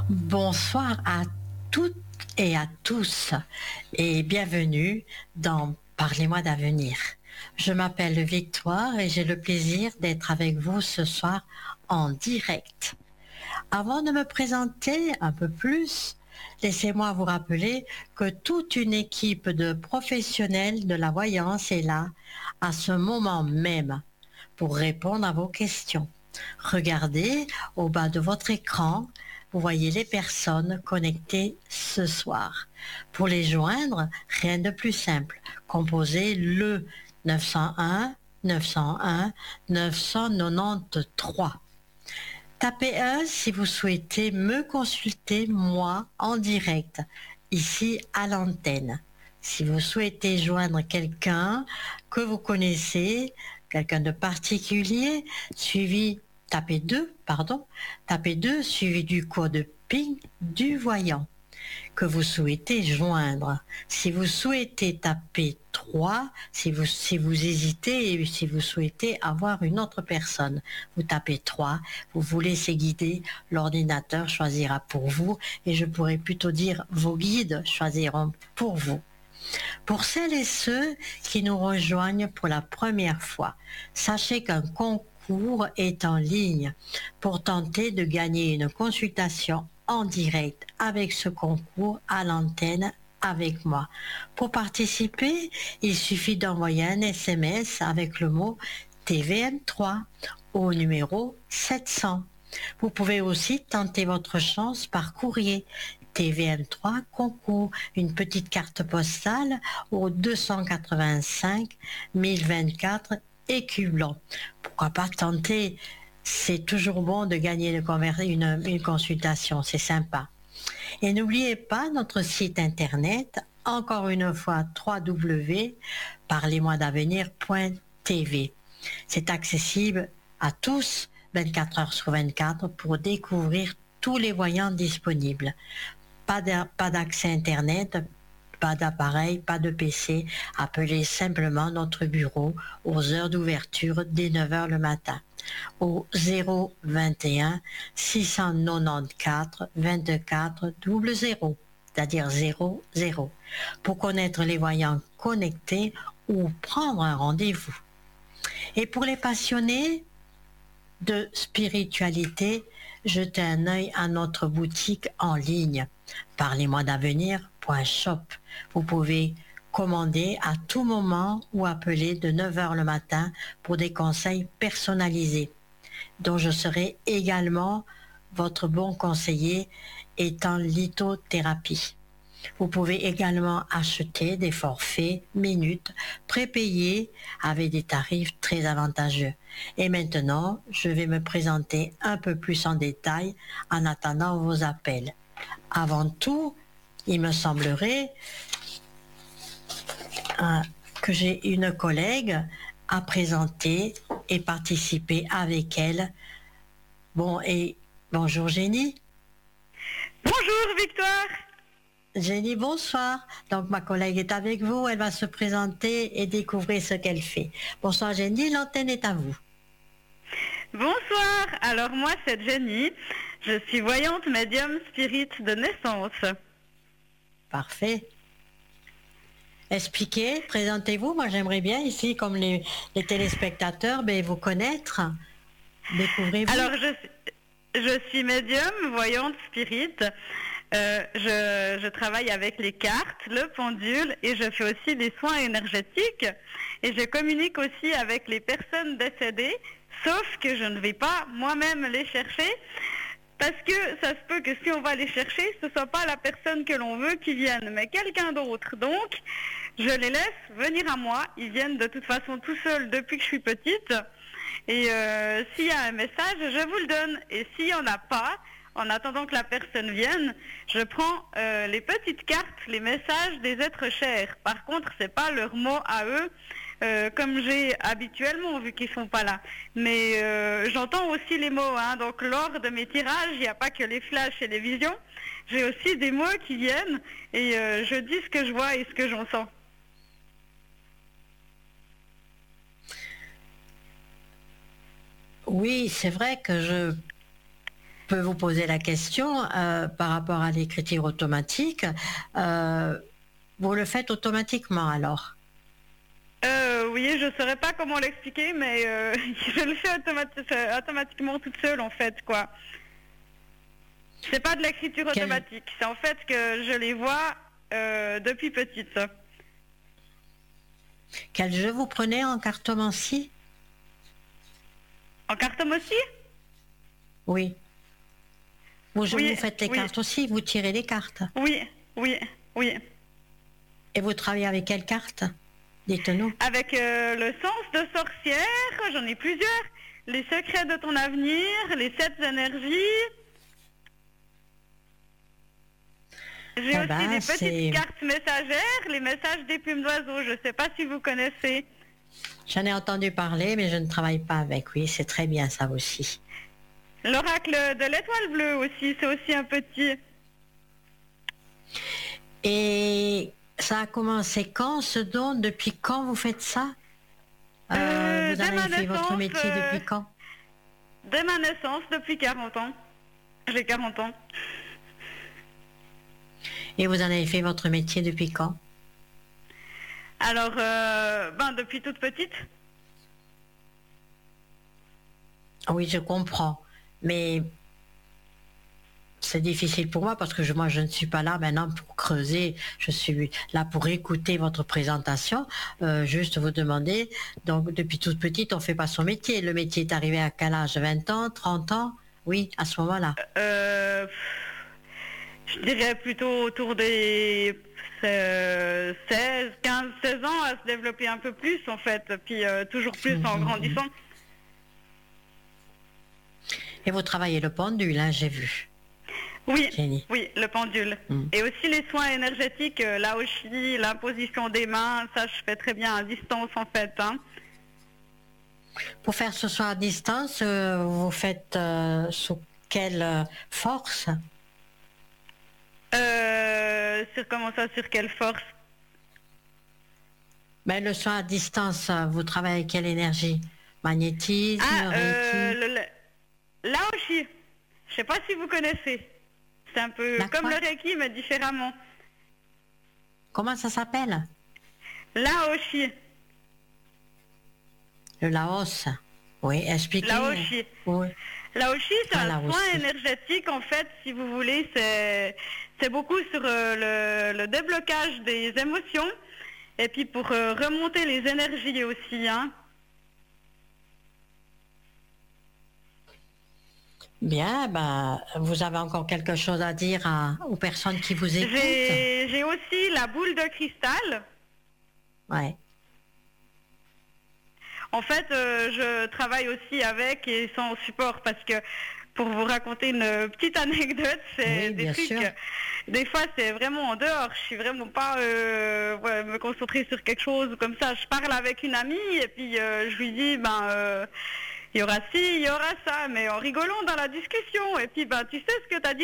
Bonsoir à toutes et à tous et bienvenue dans Parlez-moi d'avenir. Je m'appelle Victoire et j'ai le plaisir d'être avec vous ce soir en direct. Avant de me présenter un peu plus, laissez-moi vous rappeler que toute une équipe de professionnels de la voyance est là à ce moment même pour répondre à vos questions. Regardez au bas de votre écran, vous voyez les personnes connectées ce soir. Pour les joindre, rien de plus simple. Composez le 901 901 993. Tapez 1 si vous souhaitez me consulter, moi, en direct, ici à l'antenne. Si vous souhaitez joindre quelqu'un que vous connaissez, quelqu'un de particulier, tapez 2, suivi du code PIN du voyant que vous souhaitez joindre. Si vous souhaitez taper 3, si vous hésitez et si vous souhaitez avoir une autre personne, vous tapez 3, vous vous laissez guider, l'ordinateur choisira pour vous et je pourrais plutôt dire vos guides choisiront pour vous. Pour celles et ceux qui nous rejoignent pour la première fois, sachez qu'un concours est en ligne pour tenter de gagner une consultation en direct avec ce concours à l'antenne avec moi. Pour participer, il suffit d'envoyer un SMS avec le mot TVM3 au numéro 700. Vous pouvez aussi tenter votre chance par courrier. TVM3 concours, une petite carte postale au 285 1024 Écublon. Pourquoi pas tenter? C'est toujours bon de gagner une consultation, c'est sympa. Et n'oubliez pas notre site internet, encore une fois www.parlez-moi-d'avenir.tv. C'est accessible à tous 24 heures sur 24 pour découvrir tous les voyants disponibles. Pas d'accès Internet, pas d'appareil, pas de PC. Appelez simplement notre bureau aux heures d'ouverture dès 9 heures le matin au 021 694 24 00, c'est-à-dire 00, pour connaître les voyants connectés ou prendre un rendez-vous. Et pour les passionnés de spiritualité, jetez un œil à notre boutique en ligne, parlez-moi-d'avenir.shop. Vous pouvez commander à tout moment ou appeler de 9 heures le matin pour des conseils personnalisés, dont je serai également votre bon conseiller étant lithothérapie. Vous pouvez également acheter des forfaits minutes prépayés avec des tarifs très avantageux. Et maintenant, je vais me présenter un peu plus en détail en attendant vos appels. Avant tout, il me semblerait que j'ai une collègue à présenter et participer avec elle. Bonjour Jenny. Bonjour Victoire. Jenny, bonsoir. Donc ma collègue est avec vous, elle va se présenter et découvrir ce qu'elle fait. Bonsoir Jenny, l'antenne est à vous. Bonsoir, alors moi c'est Jenny, je suis voyante médium spirit de naissance. Parfait. Expliquez, présentez-vous, moi j'aimerais bien ici, comme les téléspectateurs, vous connaître, découvrez-vous. Alors je suis médium, voyante spirit. Je travaille avec les cartes, le pendule et je fais aussi des soins énergétiques et je communique aussi avec les personnes décédées, sauf que je ne vais pas moi-même les chercher parce que ça se peut que si on va les chercher, ce ne soit pas la personne que l'on veut qui vienne, mais quelqu'un d'autre. Donc, je les laisse venir à moi. Ils viennent de toute façon tout seuls depuis que je suis petite. Et s'il y a un message, je vous le donne. Et s'il n'y en a pas, en attendant que la personne vienne, je prends les petites cartes, les messages des êtres chers. Par contre, c'est pas leur mot à eux, comme j'ai habituellement, vu qu'ils sont pas là. Mais j'entends aussi les mots, hein. Donc lors de mes tirages, il n'y a pas que les flashs et les visions. J'ai aussi des mots qui viennent et je dis ce que je vois et ce que j'en sens. Oui, c'est vrai que je peux vous poser la question par rapport à l'écriture automatique. Vous le faites automatiquement alors? Oui, je saurais pas comment l'expliquer, mais je le fais automatiquement toute seule en fait, quoi. C'est pas de l'écriture automatique, c'est en fait que je les vois depuis petite. Quel jeu vous prenez en cartomancie? En cartomancie? Oui. Vous Oui, faites les oui. cartes aussi, vous tirez les cartes. Oui, oui, oui. Et vous travaillez avec quelles cartes? Dites-nous. Avec le sens de sorcière, j'en ai plusieurs. Les secrets de ton avenir, les 7 énergies. J'ai aussi des petites cartes messagères, les messages des plumes d'oiseaux. Je ne sais pas si vous connaissez. J'en ai entendu parler, mais je ne travaille pas avec. Oui, c'est très bien ça aussi. L'oracle de l'étoile bleue aussi, c'est aussi un petit. Et ça a commencé quand, ce don? Depuis quand vous faites ça? Vous avez fait votre métier depuis quand? Dès ma naissance, depuis 40 ans. J'ai 40 ans. Et vous en avez fait votre métier depuis quand? Alors, depuis toute petite. Oui, je comprends. Mais c'est difficile pour moi parce que moi, je ne suis pas là maintenant pour creuser. Je suis là pour écouter votre présentation. Juste vous demander, donc depuis toute petite, on ne fait pas son métier. Le métier est arrivé à quel âge? 20 ans, 30 ans? Oui, à ce moment-là. Je dirais plutôt autour des 16, 15, 16 ans à se développer un peu plus en fait, puis toujours plus en grandissant. Et vous travaillez le pendule, hein, j'ai vu. Oui, oui, le pendule. Et aussi les soins énergétiques, l'aoshi, l'imposition des mains, ça je fais très bien à distance en fait. Hein. Pour faire ce soin à distance, vous faites sous quelle force? Comment ça, sur quelle force? Ben, le soin à distance, vous travaillez avec quelle énergie? Magnétisme, Reiki? L'aoshi, je sais pas si vous connaissez. C'est un peu comme le Reiki, mais différemment. Comment ça s'appelle? L'aoshi. Le Laos. Oui, expliquez. L'aoshi. Oui. L'aoshi, c'est un soin énergétique, en fait, si vous voulez. C'est beaucoup sur le déblocage des émotions. Et puis pour remonter les énergies aussi, hein. Bien, vous avez encore quelque chose à dire aux personnes qui vous écoutent? J'ai aussi la boule de cristal. Ouais. En fait, je travaille aussi avec et sans support parce que, pour vous raconter une petite anecdote, c'est des trucs... Sûr. Des fois, c'est vraiment en dehors. Je suis vraiment pas me concentrer sur quelque chose comme ça. Je parle avec une amie et puis je lui dis, il y aura ci, il y aura ça, mais en rigolant dans la discussion. Et puis, tu sais ce que tu as dit